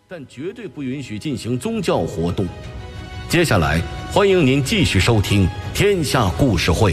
但绝对不允许进行宗教活动。接下来，欢迎您继续收听《天下故事会》。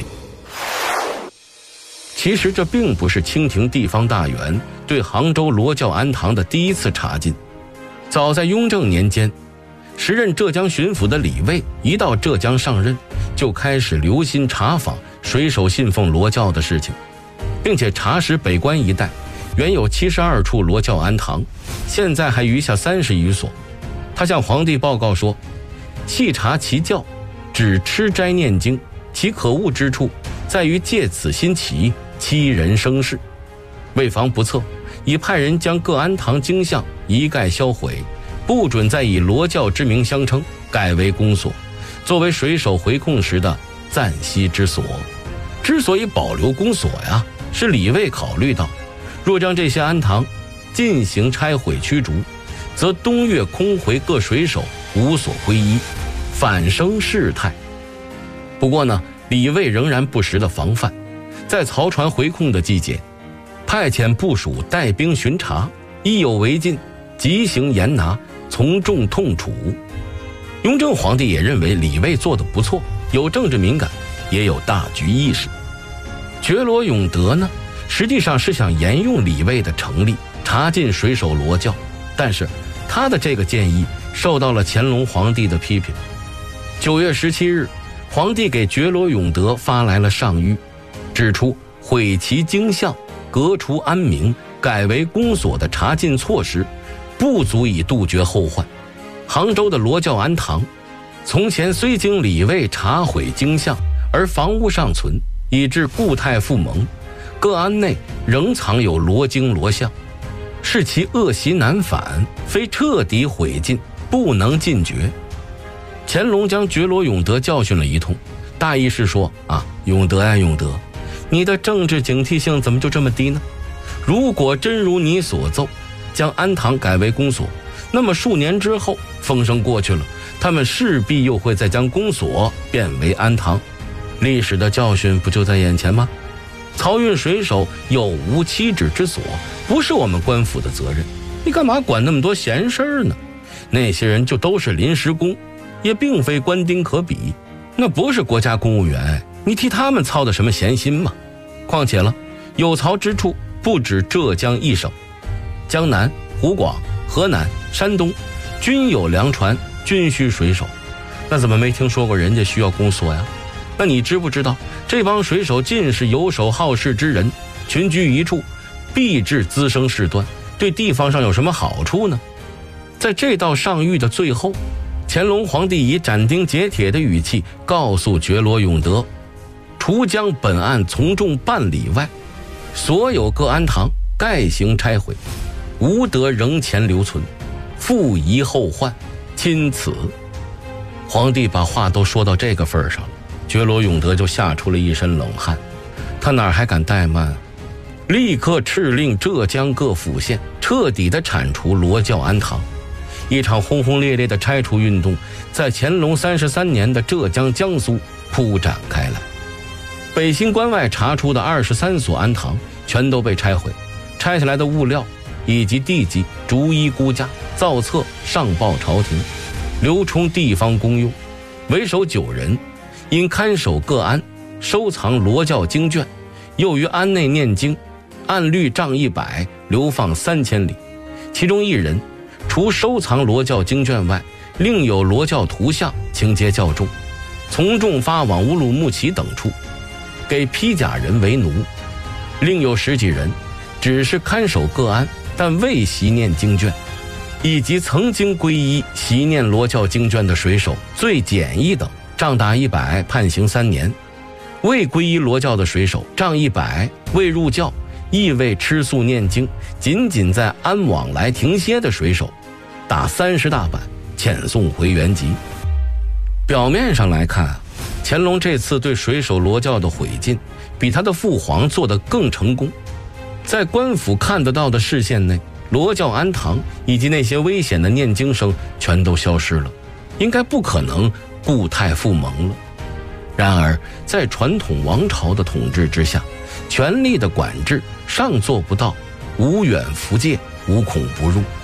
其实这并不是清廷地方大员对杭州罗教庵堂的第一次查禁。早在雍正年间，时任浙江巡抚的李卫一到浙江上任，就开始留心查访水手信奉罗教的事情，并且查实北关一带原有72处罗教庵堂，现在还余下30余所。他向皇帝报告说，细查其教，只吃斋念经，其可恶之处在于借此新奇，欺人生事。为防不测，已派人将各庵堂经像一概销毁，不准再以罗教之名相称，改为公所，作为水手回控时的暂息之所。之所以保留公所呀，是李卫考虑到，若将这些庵堂进行拆毁驱逐，则东岳空回各水手无所归依，反生事态。不过呢，李卫仍然不时的防范，在漕船回控的季节，派遣部署带兵巡查，一有违禁，即行严拿，从重痛处。雍正皇帝也认为李卫做得不错，有政治敏感，也有大局意识。觉罗永德呢，实际上是想沿用李卫的成立，查禁水手罗教，但是他的这个建议受到了乾隆皇帝的批评。9月17日，皇帝给觉罗永德发来了上谕，指出毁其经像，革除庵名，改为公所的查禁措施不足以杜绝后患。杭州的罗教庵堂从前虽经李卫查毁经像，而房屋尚存，以致固态复萌，各庵内仍藏有罗经罗像，是其恶习难返，非彻底毁尽不能禁绝。乾隆将觉罗永德教训了一通，大意是说永德呀永德，你的政治警惕性怎么就这么低呢？如果真如你所奏，将庵堂改为公所，那么数年之后风声过去了，他们势必又会再将公所变为庵堂，历史的教训不就在眼前吗？漕运水手有无妻子之所，不是我们官府的责任，你干嘛管那么多闲事儿呢？那些人就都是临时工，也并非官丁可比，那不是国家公务员，你替他们操的什么闲心吗？况且了，有漕之处不止浙江一省，江南、湖广、河南、山东均有粮船，均需水手，那怎么没听说过人家需要公所呀？那你知不知道，这帮水手尽是游手好事之人，群居一处，必致滋生事端，对地方上有什么好处呢？在这道上谕的最后，乾隆皇帝以斩钉截铁的语气告诉觉罗永德，除将本案从重办理外，所有各庵堂概行拆毁，无得仍前留存，复遗后患，钦此。皇帝把话都说到这个份上了，觉罗永德就吓出了一身冷汗，他哪还敢怠慢，立刻敕令浙江各府县彻底地铲除罗教庵堂。一场轰轰烈烈的拆除运动在乾隆33年的浙江、江苏铺展开来。北新关外查出的23所庵堂全都被拆毁，拆下来的物料以及地基逐一估价造册，上报朝廷，留充地方公用。为首9人因看守各庵，收藏罗教经卷，又于庵内念经，按律杖100，流放3000里。其中1人除收藏罗教经卷外，另有罗教图像，情节较重，从重发往乌鲁木齐等处，给披甲人为奴。另有10几人只是看守各庵，但未习念经卷，以及曾经皈依习念罗教经卷的水手，最简易的杖打100，判刑3年；未皈依罗教的水手，杖100，未入教，亦未吃素念经，仅仅在庵往来停歇的水手，打30大板，遣送回原籍。表面上来看，乾隆这次对水手罗教的毁禁，比他的父皇做得更成功。在官府看得到的视线内，罗教庵堂以及那些危险的念经声全都消失了，应该不可能固态复萌了。然而在传统王朝的统治之下，权力的管制尚做不到无远弗届，无孔不入。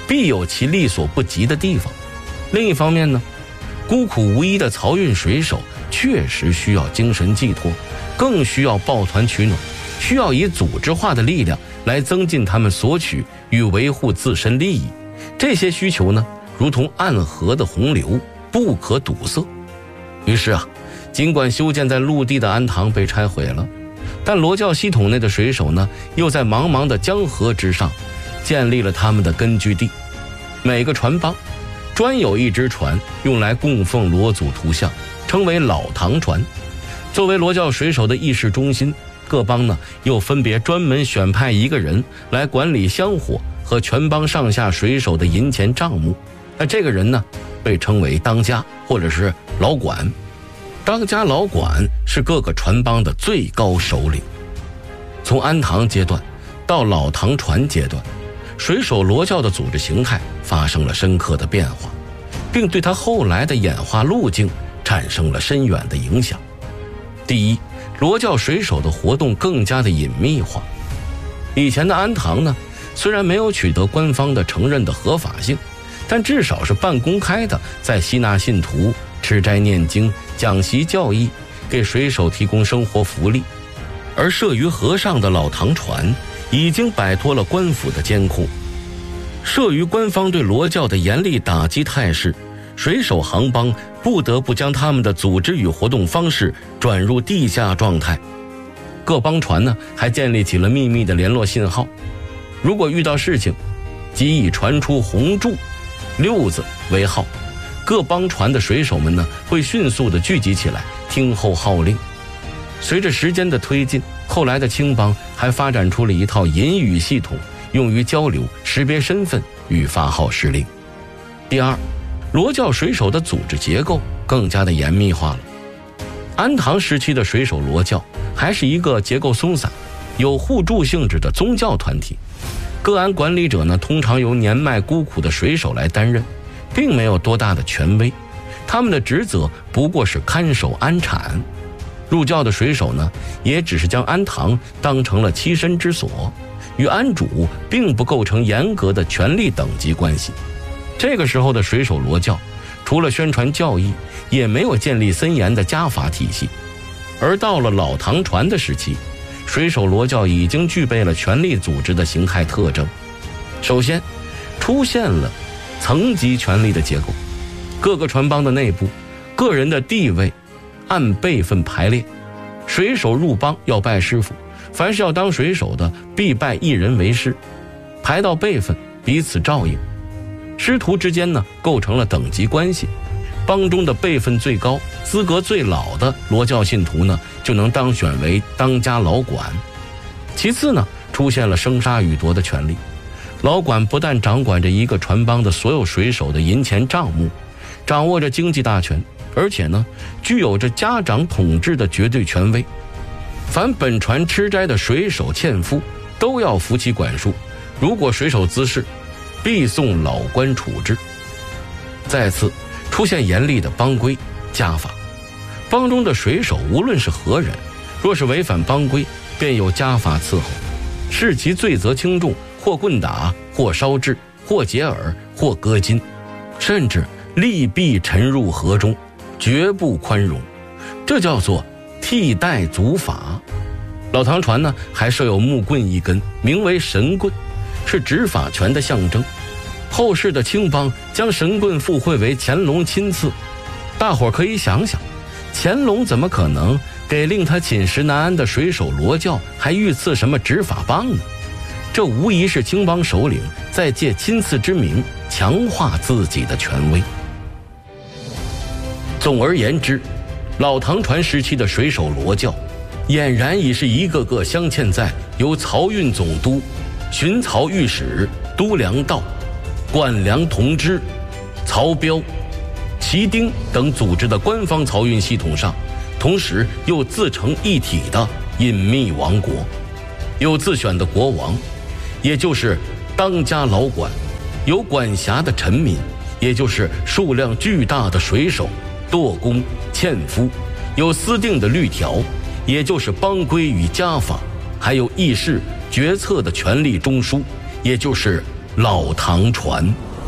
必有其力所不及的地方。另一方面呢，孤苦无依的漕运水手确实需要精神寄托，更需要抱团取暖，需要以组织化的力量来增进他们索取与维护自身利益。这些需求呢，如同暗河的洪流，不可堵塞。于是尽管修建在陆地的安塘被拆毁了，但罗教系统内的水手呢，又在茫茫的江河之上建立了他们的根据地。每个船帮专有一只船用来供奉罗祖图像，称为老唐船。作为罗教水手的议事中心，各帮呢又分别专门选派一个人来管理香火和全帮上下水手的银钱账目。这个人呢被称为当家或者是老管。当家老管是各个船帮的最高首领。从安唐阶段到老唐船阶段，水手罗教的组织形态发生了深刻的变化，并对他后来的演化路径产生了深远的影响。第一，罗教水手的活动更加的隐秘化。以前的安唐呢，虽然没有取得官方的承认的合法性，但至少是半公开的在吸纳信徒、吃斋念经、讲习教义，给水手提供生活福利。而设于河上的老唐船已经摆脱了官府的监控。慑于官方对罗教的严厉打击态势，水手行帮不得不将他们的组织与活动方式转入地下状态。各帮船呢，还建立起了秘密的联络信号。如果遇到事情，即以传出红柱、六字为号，各帮船的水手们呢，会迅速地聚集起来，听候号令。随着时间的推进，后来的青帮还发展出了一套隐语系统，用于交流、识别身份与发号施令。第二，罗教水手的组织结构更加的严密化了。安唐时期的水手罗教还是一个结构松散、有互助性质的宗教团体。各安管理者呢，通常由年迈孤苦的水手来担任，并没有多大的权威，他们的职责不过是看守安产。入教的水手呢，也只是将安堂当成了栖身之所，与安主并不构成严格的权力等级关系。这个时候的水手罗教，除了宣传教义，也没有建立森严的家法体系。而到了老唐传的时期，水手罗教已经具备了权力组织的形态特征。首先，出现了层级权力的结构，各个船帮的内部，个人的地位按辈分排列。水手入帮要拜师傅，凡是要当水手的，必拜一人为师，排到辈分，彼此照应。师徒之间呢，构成了等级关系。帮中的辈分最高、资格最老的罗教信徒呢，就能当选为当家老管。其次呢，出现了生杀予夺的权利。老管不但掌管着一个船帮的所有水手的银钱账目，掌握着经济大权，而且呢，具有着家长统治的绝对权威。凡本船吃斋的水手欠夫，都要服其管束，如果水手滋事，必送老官处置。再次出现严厉的帮规家法，帮中的水手无论是何人，若是违反帮规，便有家法伺候，视其罪责轻重，或棍打，或烧制，或解耳，或割筋，甚至力必沉入河中，绝不宽容。这叫做替代族法。老唐船呢，还设有木棍一根，名为神棍，是执法权的象征。后世的青帮将神棍附会为乾隆亲赐，大伙可以想想，乾隆怎么可能给令他寝食难安的水手罗教还御赐什么执法棒呢？这无疑是青帮首领在借亲赐之名强化自己的权威。总而言之，老唐传时期的水手罗教俨然已是一个个镶嵌在由漕运总督、巡漕御史、都粮道、管粮同知、漕标、旗丁等组织的官方漕运系统上，同时又自成一体的隐秘王国。有自选的国王，也就是当家老管；有管辖的臣民，也就是数量巨大的水手、舵工、纤夫；有私定的律条，也就是帮规与家法；还有议事决策的权力中枢，也就是老唐船。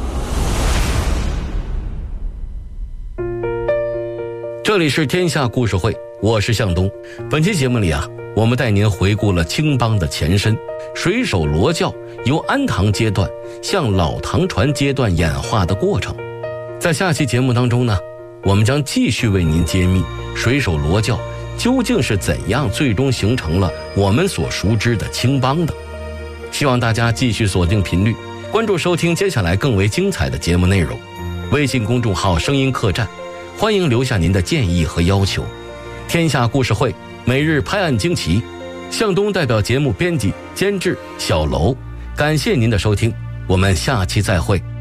这里是天下故事会，我是向东。本期节目里我们带您回顾了青帮的前身水手罗教由安唐阶段向老唐船阶段演化的过程。在下期节目当中呢，我们将继续为您揭秘水手罗教究竟是怎样最终形成了我们所熟知的青帮的。希望大家继续锁定频率，关注收听接下来更为精彩的节目内容。微信公众号声音客栈，欢迎留下您的建议和要求。天下故事会每日拍案惊奇，向东代表节目编辑监制小楼，感谢您的收听，我们下期再会。